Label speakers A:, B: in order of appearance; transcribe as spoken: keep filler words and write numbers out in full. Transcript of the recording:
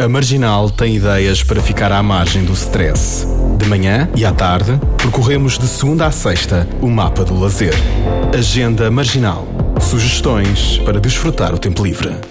A: A Marginal tem ideias para ficar à margem do stress. De manhã e à tarde, percorremos de segunda à sexta o mapa do lazer. Agenda Marginal. Sugestões para desfrutar o tempo livre.